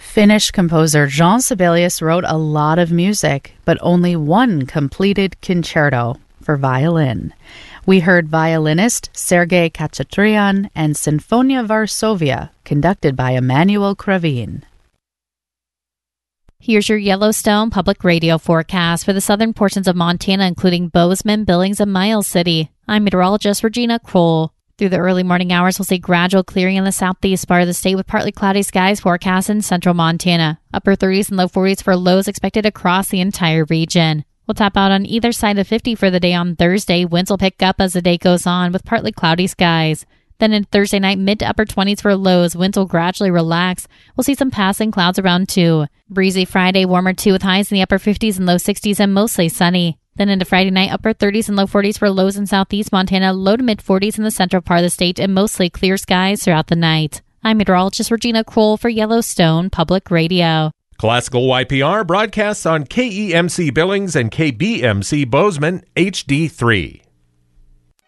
Finnish composer Jean Sibelius wrote a lot of music, but only one completed concerto for violin. We heard violinist Sergei Khachatryan and Sinfonia Varsovia, conducted by Emmanuel Kravin. Here's your Yellowstone Public Radio forecast for the southern portions of Montana, including Bozeman, Billings, and Miles City. I'm meteorologist Regina Kroll. Through the early morning hours, we'll see gradual clearing in the southeast part of the state with partly cloudy skies forecast in central Montana. Upper 30s and low 40s for lows expected across the entire region. We'll top out on either side of 50 for the day on Thursday. Winds will pick up as the day goes on with partly cloudy skies. Then in Thursday night, mid to upper 20s for lows. Winds will gradually relax. We'll see some passing clouds around 2. Breezy Friday, warmer 2 with highs in the upper 50s and low 60s and mostly sunny. Then into Friday night, upper 30s and low 40s for lows in southeast Montana, low to mid 40s in the central part of the state, and mostly clear skies throughout the night. I'm meteorologist Regina Kroll for Yellowstone Public Radio. Classical YPR broadcasts on KEMC Billings and KBMC Bozeman HD3.